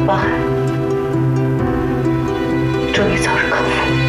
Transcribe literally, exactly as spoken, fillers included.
包涵，祝你早日康复。